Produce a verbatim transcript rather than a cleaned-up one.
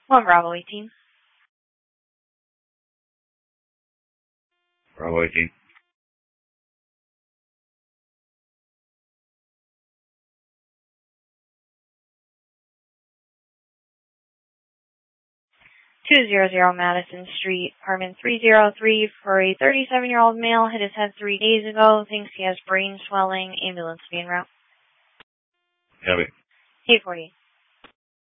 One Bravo eighteen. Bravo eighteen. two hundred Madison Street, apartment three oh three, for a thirty-seven-year-old male. Hit his head three days ago. Thinks he has brain swelling. Ambulance being route. Copy. eight forty.